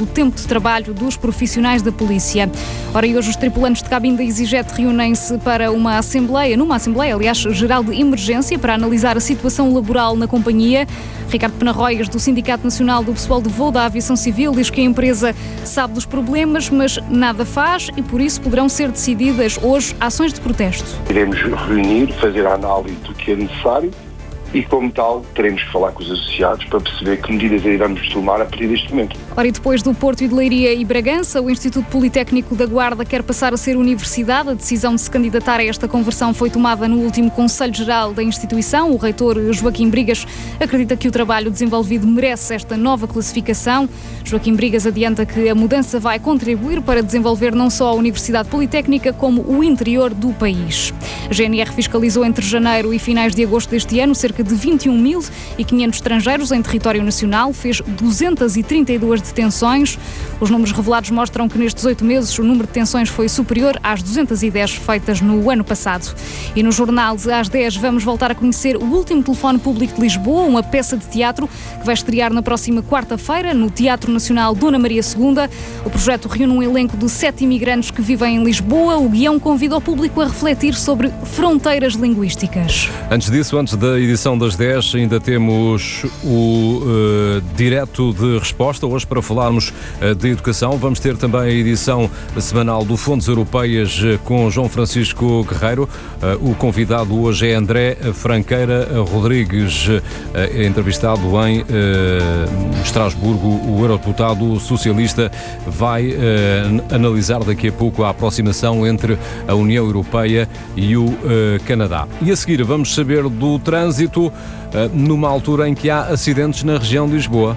do tempo de trabalho dos profissionais da polícia. Ora, e hoje os tripulantes de cabine da EasyJet reúnem-se para numa Assembleia, geral de emergência para analisar a situação laboral na companhia. Ricardo Penarroias, do Sindicato Nacional do Pessoal de Voo da Aviação Civil, diz que a empresa sabe dos problemas, mas nada faz e por isso poderão ser decididas hoje ações de protesto. Iremos reunir, fazer a análise do que é necessário e, como tal, teremos que falar com os associados para perceber que medidas iremos tomar a partir deste momento. Ora, e depois do Porto e de Leiria e Bragança, o Instituto Politécnico da Guarda quer passar a ser universidade. A decisão de se candidatar a esta conversão foi tomada no último Conselho Geral da instituição. O reitor Joaquim Brigas acredita que o trabalho desenvolvido merece esta nova classificação. Joaquim Brigas adianta que a mudança vai contribuir para desenvolver não só a Universidade Politécnica, como o interior do país. A GNR fiscalizou entre janeiro e finais de agosto deste ano cerca de 21.500 estrangeiros em território nacional, fez 232 detenções. Os números revelados mostram que nestes 8 meses o número de detenções foi superior às 210 feitas no ano passado. E no jornal às 10 vamos voltar a conhecer o último telefone público de Lisboa, uma peça de teatro que vai estrear na próxima quarta-feira no Teatro Nacional Dona Maria II. O projeto reúne um elenco de 7 imigrantes que vivem em Lisboa. O guião convida o público a refletir sobre fronteiras linguísticas. Antes disso, antes da edição das 10, ainda temos o direto de resposta. Hoje, para falarmos de educação, vamos ter também a edição semanal do Fondos Europeias com João Francisco Guerreiro. O convidado hoje é André Franqueira Rodrigues, entrevistado em Estrasburgo. O eurodeputado socialista vai analisar daqui a pouco a aproximação entre a União Europeia e o Canadá. E a seguir vamos saber do trânsito numa altura em que há acidentes na região de Lisboa.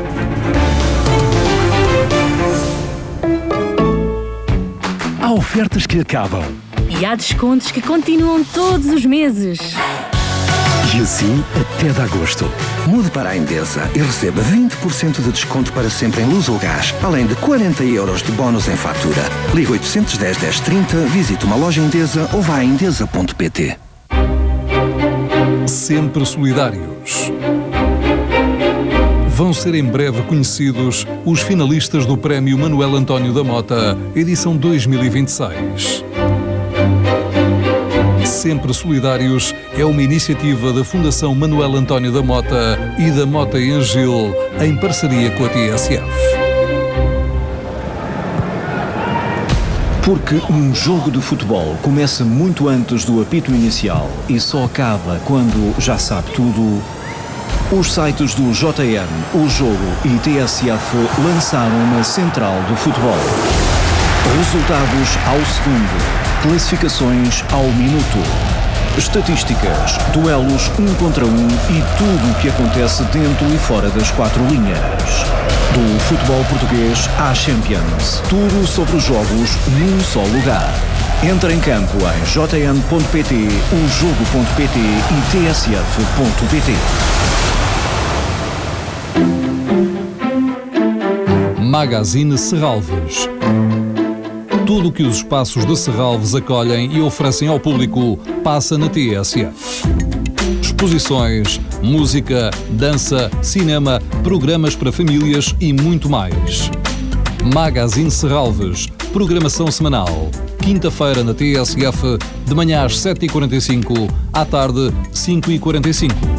Há ofertas que acabam. E há descontos que continuam todos os meses. E assim até de agosto. Mude para a Endesa e receba 20% de desconto para sempre em luz ou gás, além de 40 € de bónus em fatura. Ligue 810 1030, visite uma loja Endesa ou vá a endesa.pt. Sempre solidários. Vão ser em breve conhecidos os finalistas do Prémio Manuel António da Mota, edição 2026. Sempre Solidários é uma iniciativa da Fundação Manuel António da Mota e da Mota e Angil, em parceria com a TSF. Porque um jogo de futebol começa muito antes do apito inicial e só acaba quando já sabe tudo, os sites do JN, O Jogo e TSF lançaram uma central do futebol. Resultados ao segundo. Classificações ao minuto, estatísticas, duelos 1 contra 1 e tudo o que acontece dentro e fora das 4 linhas. Do futebol português à Champions, tudo sobre os jogos num só lugar. Entra em campo em jn.pt, ojogo.pt e tsf.pt. Magazine Serralves. Tudo o que os espaços de Serralves acolhem e oferecem ao público passa na TSF. Exposições, música, dança, cinema, programas para famílias e muito mais. Magazine Serralves, programação semanal. Quinta-feira na TSF, de manhã às 7h45, à tarde 5h45.